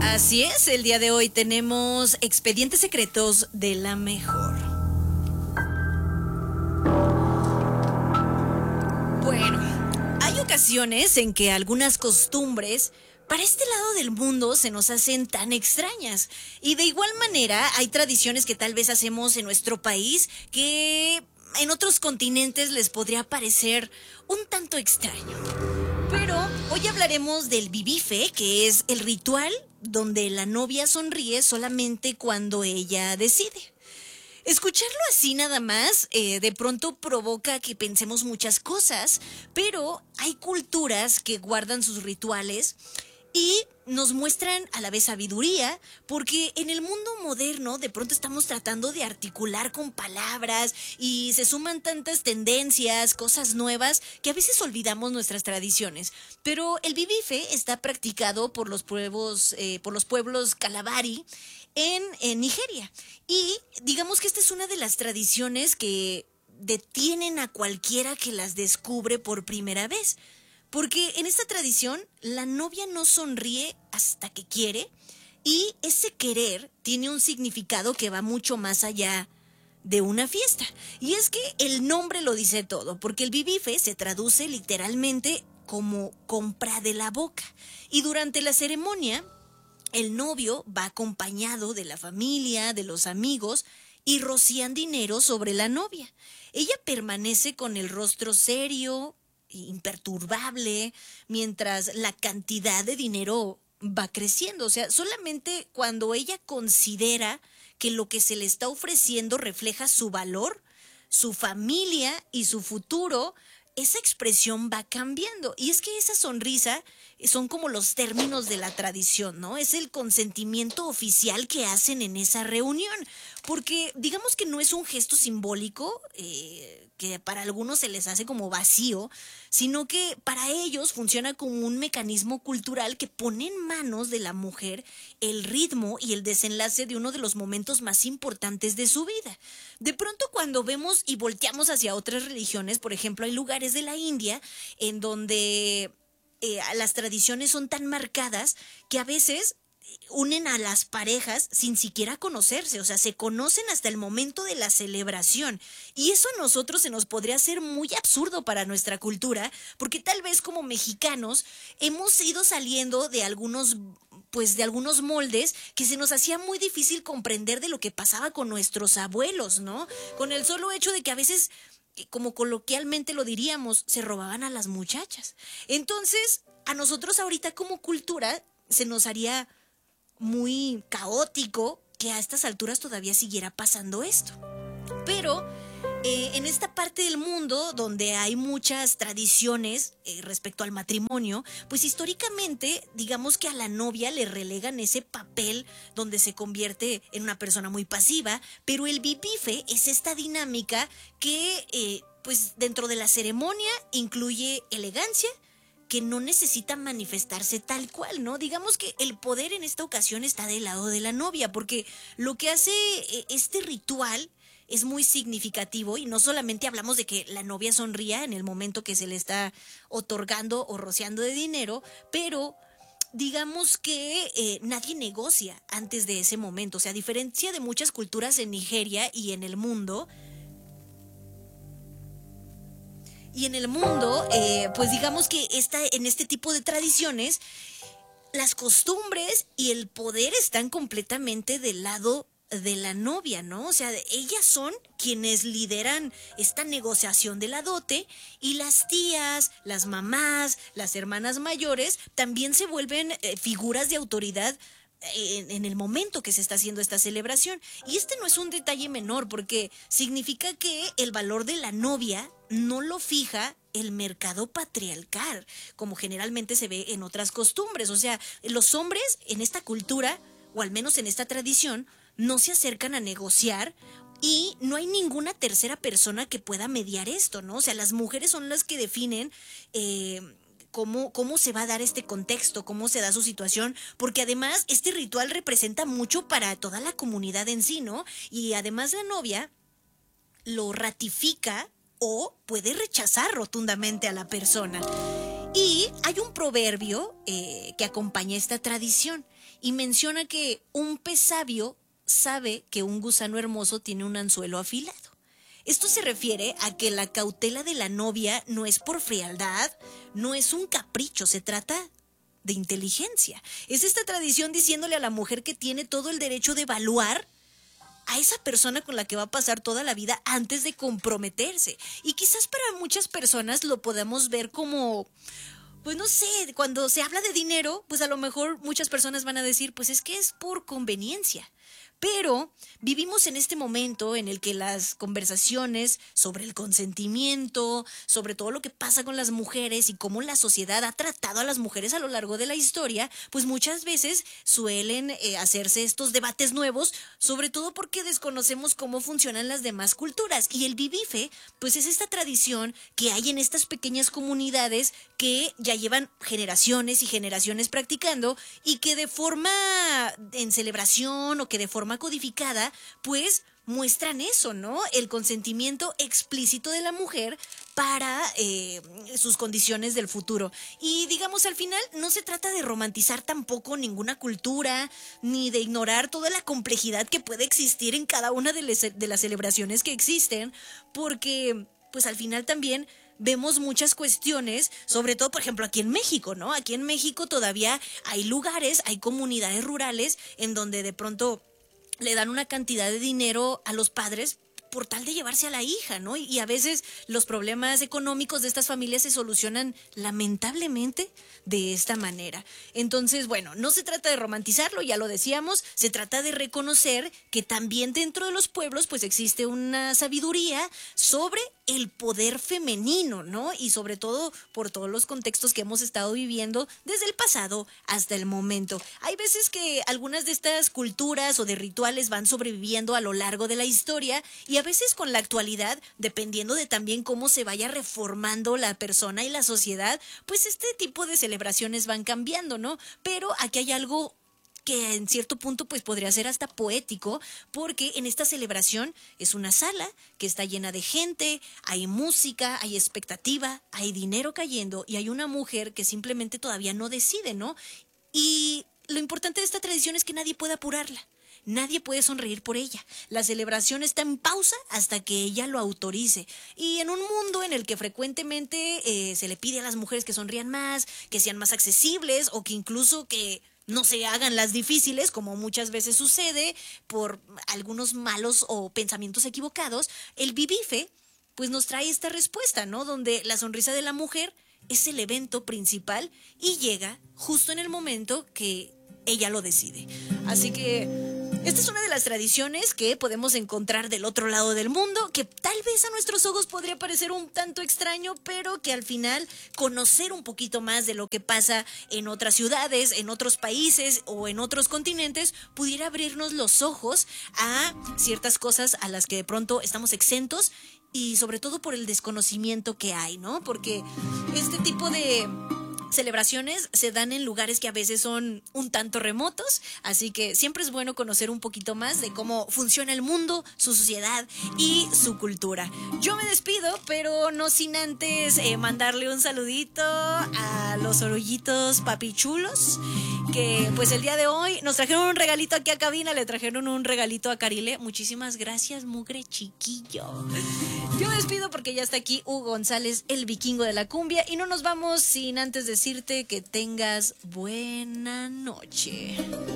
Así es, el día de hoy tenemos expedientes secretos de la mejor. Bueno, hay ocasiones en que algunas costumbres para este lado del mundo se nos hacen tan extrañas. Y de igual manera hay tradiciones que tal vez hacemos en nuestro país que en otros continentes les podría parecer un tanto extraño. Pero hoy hablaremos del bibife, que es el ritual donde la novia sonríe solamente cuando ella decide. Escucharlo así nada más de pronto provoca que pensemos muchas cosas, pero hay culturas que guardan sus rituales y nos muestran a la vez sabiduría, porque en el mundo moderno de pronto estamos tratando de articular con palabras y se suman tantas tendencias, cosas nuevas, que a veces olvidamos nuestras tradiciones. Pero el bibife está practicado por los pueblos Kalabari en Nigeria. Y digamos que esta es una de las tradiciones que detienen a cualquiera que las descubre por primera vez. Porque en esta tradición la novia no sonríe hasta que quiere, y ese querer tiene un significado que va mucho más allá de una fiesta. Y es que el nombre lo dice todo, porque el bibife se traduce literalmente como compra de la boca. Y durante la ceremonia, el novio va acompañado de la familia, de los amigos, y rocían dinero sobre la novia. Ella permanece con el rostro serio, imperturbable, mientras la cantidad de dinero va creciendo. O sea, solamente cuando ella considera que lo que se le está ofreciendo refleja su valor, su familia y su futuro, esa expresión va cambiando. Y es que esa sonrisa son como los términos de la tradición, ¿no? Es el consentimiento oficial que hacen en esa reunión. Porque digamos que no es un gesto simbólico que para algunos se les hace como vacío, sino que para ellos funciona como un mecanismo cultural que pone en manos de la mujer el ritmo y el desenlace de uno de los momentos más importantes de su vida. De pronto, cuando vemos y volteamos hacia otras religiones, por ejemplo, hay lugares de la India en donde las tradiciones son tan marcadas que a veces unen a las parejas sin siquiera conocerse. O sea, se conocen hasta el momento de la celebración. Y eso a nosotros se nos podría hacer muy absurdo para nuestra cultura, porque tal vez como mexicanos hemos ido saliendo de algunos moldes que se nos hacía muy difícil comprender de lo que pasaba con nuestros abuelos, ¿no? Con el solo hecho de que a veces, como coloquialmente lo diríamos, se robaban a las muchachas. Entonces, a nosotros ahorita como cultura se nos haría muy caótico que a estas alturas todavía siguiera pasando esto. Pero en esta parte del mundo donde hay muchas tradiciones respecto al matrimonio, pues históricamente digamos que a la novia le relegan ese papel donde se convierte en una persona muy pasiva, pero el bibife es esta dinámica que pues dentro de la ceremonia incluye elegancia, que no necesita manifestarse tal cual, ¿no? Digamos que el poder en esta ocasión está del lado de la novia, porque lo que hace este ritual es muy significativo, y no solamente hablamos de que la novia sonría en el momento que se le está otorgando o rociando de dinero, pero digamos que nadie negocia antes de ese momento. O sea, a diferencia de muchas culturas en Nigeria y en el mundo, pues digamos que en este tipo de tradiciones, las costumbres y el poder están completamente del lado de la novia, ¿no? O sea, ellas son quienes lideran esta negociación de la dote, y las tías, las mamás, las hermanas mayores también se vuelven figuras de autoridad en el momento que se está haciendo esta celebración. Y este no es un detalle menor, porque significa que el valor de la novia no lo fija el mercado patriarcal, como generalmente se ve en otras costumbres. O sea, los hombres en esta cultura, o al menos en esta tradición, no se acercan a negociar, y no hay ninguna tercera persona que pueda mediar esto, ¿no? O sea, las mujeres son las que definen cómo se va a dar este contexto, cómo se da su situación, porque además este ritual representa mucho para toda la comunidad en sí, ¿no? Y además la novia lo ratifica o puede rechazar rotundamente a la persona. Y hay un proverbio que acompaña esta tradición y menciona que un pez sabio sabe que un gusano hermoso tiene un anzuelo afilado. Esto se refiere a que la cautela de la novia no es por frialdad, no es un capricho, se trata de inteligencia. Es esta tradición diciéndole a la mujer que tiene todo el derecho de evaluar a esa persona con la que va a pasar toda la vida antes de comprometerse. Y quizás para muchas personas lo podamos ver como, pues no sé, cuando se habla de dinero, pues a lo mejor muchas personas van a decir, pues es que es por conveniencia. Pero vivimos en este momento en el que las conversaciones sobre el consentimiento, sobre todo lo que pasa con las mujeres y cómo la sociedad ha tratado a las mujeres a lo largo de la historia, pues muchas veces suelen hacerse estos debates nuevos, sobre todo porque desconocemos cómo funcionan las demás culturas. Y el bibife, pues es esta tradición que hay en estas pequeñas comunidades que ya llevan generaciones y generaciones practicando y que de forma en celebración o que de forma codificada, pues muestran eso, ¿no? El consentimiento explícito de la mujer para sus condiciones del futuro. Y digamos, al final no se trata de romantizar tampoco ninguna cultura, ni de ignorar toda la complejidad que puede existir en cada una de las celebraciones que existen, porque pues al final también vemos muchas cuestiones, sobre todo, por ejemplo, aquí en México, ¿no? Aquí en México todavía hay lugares, hay comunidades rurales en donde de pronto le dan una cantidad de dinero a los padres por tal de llevarse a la hija, ¿no? Y a veces los problemas económicos de estas familias se solucionan lamentablemente de esta manera. Entonces, bueno, no se trata de romantizarlo, ya lo decíamos, se trata de reconocer que también dentro de los pueblos pues existe una sabiduría sobre el poder femenino, ¿no? Y sobre todo por todos los contextos que hemos estado viviendo desde el pasado hasta el momento. Hay veces que algunas de estas culturas o de rituales van sobreviviendo a lo largo de la historia y a veces con la actualidad, dependiendo de también cómo se vaya reformando la persona y la sociedad, pues este tipo de celebraciones van cambiando, ¿no? Pero aquí hay algo que en cierto punto pues podría ser hasta poético, porque en esta celebración es una sala que está llena de gente, hay música, hay expectativa, hay dinero cayendo y hay una mujer que simplemente todavía no decide, ¿no? Y lo importante de esta tradición es que nadie puede apurarla. Nadie puede sonreír por ella. La celebración está en pausa hasta que ella lo autorice. Y en un mundo en el que frecuentemente se le pide a las mujeres que sonrían más, que sean más accesibles o que incluso que no se hagan las difíciles, como muchas veces sucede por algunos malos o pensamientos equivocados, el bibife pues nos trae esta respuesta, ¿no? Donde la sonrisa de la mujer es el evento principal y llega justo en el momento que ella lo decide. Así que esta es una de las tradiciones que podemos encontrar del otro lado del mundo, que tal vez a nuestros ojos podría parecer un tanto extraño, pero que al final conocer un poquito más de lo que pasa en otras ciudades, en otros países o en otros continentes, pudiera abrirnos los ojos a ciertas cosas a las que de pronto estamos exentos y sobre todo por el desconocimiento que hay, ¿no? Porque este tipo de celebraciones se dan en lugares que a veces son un tanto remotos, así que siempre es bueno conocer un poquito más de cómo funciona el mundo, su sociedad y su cultura. Yo me despido, pero no sin antes mandarle un saludito a los orullitos papichulos, que pues el día de hoy nos trajeron un regalito aquí a cabina, le trajeron un regalito a Carile. Muchísimas gracias, mugre chiquillo. Yo me despido porque ya está aquí Hugo González, el vikingo de la cumbia, y no nos vamos sin antes decirte que tengas buena noche.